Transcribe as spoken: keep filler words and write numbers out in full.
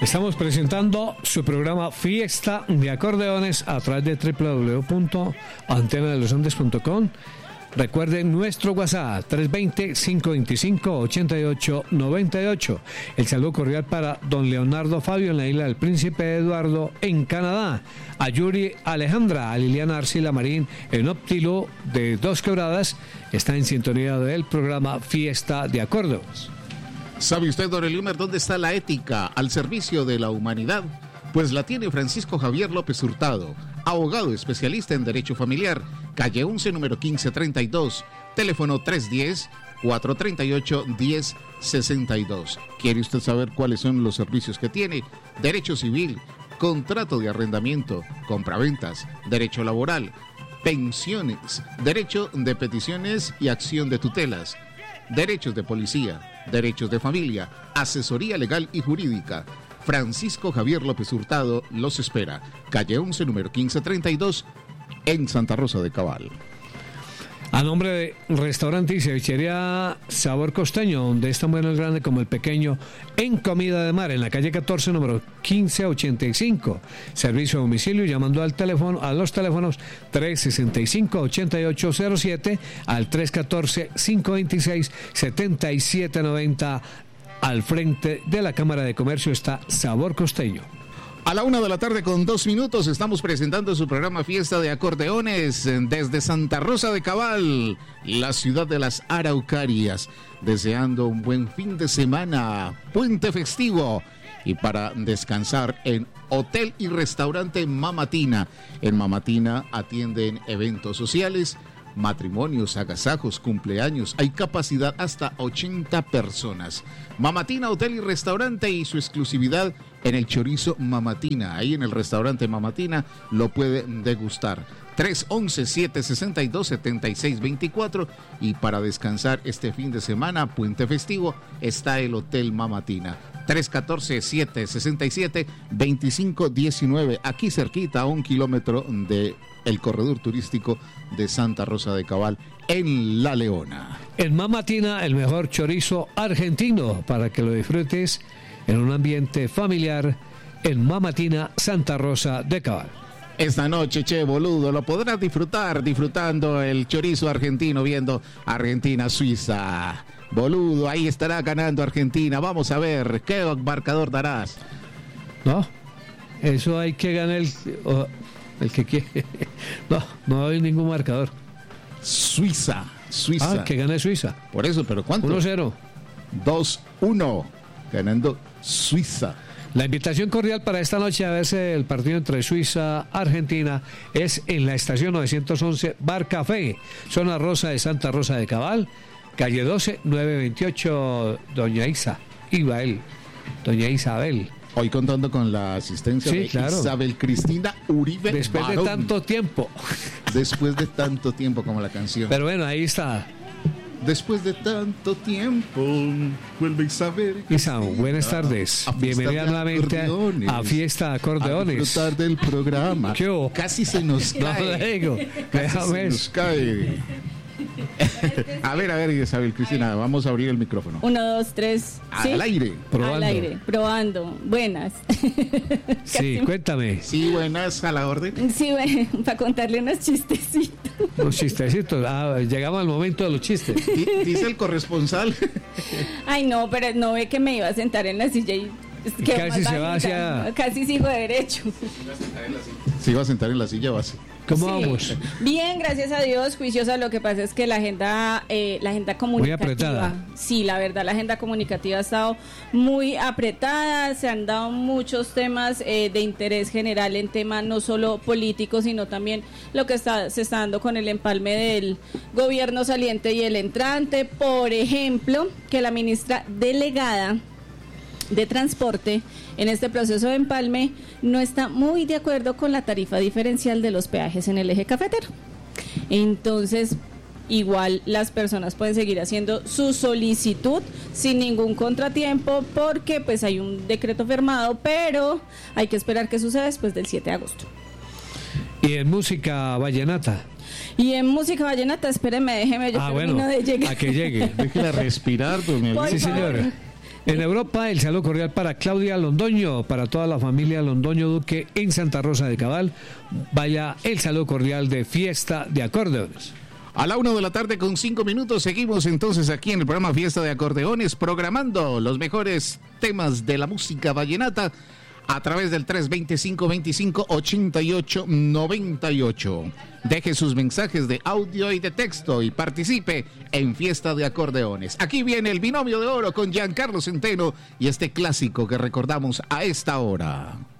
Estamos presentando su programa Fiesta de Acordeones a través de doble u doble u doble u punto antena de los andes punto com. Recuerden nuestro WhatsApp tres dos cero, cinco dos cinco, ocho ocho nueve ocho. El saludo cordial para don Leonardo Fabio en la isla del Príncipe Eduardo en Canadá. A Yuri Alejandra, a Liliana Arcila Marín en Óptilo de Dos Quebradas. Está en sintonía del programa Fiesta de Acordeones. ¿Sabe usted, don Elimer, dónde está la ética al servicio de la humanidad? Pues la tiene Francisco Javier López Hurtado, abogado especialista en Derecho Familiar, calle once, número quince treinta y dos, teléfono tres uno cero, cuatro tres ocho, uno cero seis dos. ¿Quiere usted saber cuáles son los servicios que tiene? Derecho civil, contrato de arrendamiento, compraventas, derecho laboral, pensiones, derecho de peticiones y acción de tutelas, derechos de policía, derechos de familia, asesoría legal y jurídica. Francisco Javier López Hurtado los espera. Calle once, número quince treinta y dos, en Santa Rosa de Cabal. A nombre de Restaurante y Cevichería Sabor Costeño, donde es tan bueno el grande como el pequeño, en comida de mar, en la calle catorce, número quince ochenta y cinco. Servicio a domicilio llamando al teléfono, a los teléfonos tres sesenta y cinco, ochenta y ocho cero siete, al tres catorce, cinco veintiséis, setenta y siete noventa. Al frente de la Cámara de Comercio está Sabor Costeño. A la una de la tarde con dos minutos estamos presentando su programa Fiesta de Acordeones desde Santa Rosa de Cabal, la ciudad de las Araucarias, deseando un buen fin de semana, puente festivo y para descansar en Hotel y Restaurante Mamatina. En Mamatina atienden eventos sociales, matrimonios, agasajos, cumpleaños. Hay capacidad hasta ochenta personas. Mamatina Hotel y Restaurante, y su exclusividad en el chorizo Mamatina. Ahí en el restaurante Mamatina lo puede degustar. tres once, siete sesenta y dos, setenta y seis veinticuatro. Y para descansar este fin de semana, puente festivo, está el Hotel Mamatina. tres catorce, siete sesenta y siete, veinticinco diecinueve. Aquí cerquita, a un kilómetro de el corredor turístico de Santa Rosa de Cabal, en La Leona. En Mamatina, el mejor chorizo argentino para que lo disfrutes en un ambiente familiar en Mamatina, Santa Rosa de Cabal. Esta noche, che, boludo, lo podrás disfrutar disfrutando el chorizo argentino, viendo Argentina-Suiza. Boludo, ahí estará ganando Argentina. Vamos a ver, ¿qué marcador darás? No, eso hay que ganar el... Oh. El que quiere. No, no hay ningún marcador. Suiza, Suiza. Ah, que gane Suiza. Por eso, pero ¿cuánto? uno cero. dos uno. Ganando Suiza. La invitación cordial para esta noche a verse el partido entre Suiza y Argentina es en la estación novecientos once Bar Café, zona rosa de Santa Rosa de Cabal, calle doce, novecientos veintiocho, Doña Isa, Ibael, Doña Isabel. Hoy contando con la asistencia sí, de claro. Isabel Cristina Uribe Después Barón. de tanto tiempo. Después de tanto tiempo, como la canción. Pero bueno, ahí está. Después de tanto tiempo, vuelve Isabel. Isa, buenas tardes. Bienvenida nuevamente a, a Fiesta de Acordeones. A disfrutar del programa. ¿Qué hubo? Casi se nos cae. No, digo, Casi se nos cae. A ver, a ver, Isabel Cristina, vamos a abrir el micrófono. Uno, dos, tres. ¿Sí? Al aire. Probando. Al aire, probando. Buenas. Sí, cuéntame. Sí, buenas, a la orden. Sí, bueno, para contarle unos chistecitos. Unos chistecitos. Ah, llegamos al momento de los chistes. Dice el corresponsal. Ay, no, pero no ve que me iba a sentar en la silla y... y casi se va hacia... Casi sigo de derecho. Se iba a sentar en la silla base. ¿Cómo sí. vamos? Bien, gracias a Dios, juiciosa. Lo que pasa es que la agenda, eh, la agenda comunicativa, muy apretada. Sí, la verdad, la agenda comunicativa ha estado muy apretada. Se han dado muchos temas eh, de interés general en temas no solo políticos, sino también lo que está, se está dando con el empalme del gobierno saliente y el entrante. Por ejemplo, que la ministra delegada de Transporte en este proceso de empalme no está muy de acuerdo con la tarifa diferencial de los peajes en el eje cafetero. Entonces, igual las personas pueden seguir haciendo su solicitud sin ningún contratiempo, porque pues hay un decreto firmado, pero hay que esperar que suceda después del siete de agosto. ¿Y en música vallenata? Y en música vallenata, espérenme, déjeme, yo ah, termino bueno, de llegar. a que llegue. Déjela respirar, doña Por Sí, favor. señora. En Europa, el saludo cordial para Claudia Londoño, para toda la familia Londoño Duque en Santa Rosa de Cabal. Vaya el saludo cordial de Fiesta de Acordeones. A la una de la tarde con cinco minutos seguimos entonces aquí en el programa Fiesta de Acordeones, programando los mejores temas de la música vallenata a través del tres veinte, cinco veinticinco, ochenta y ocho noventa y ocho. Deje sus mensajes de audio y de texto y participe en Fiesta de Acordeones. Aquí viene el binomio de oro con Giancarlo Centeno y este clásico que recordamos a esta hora.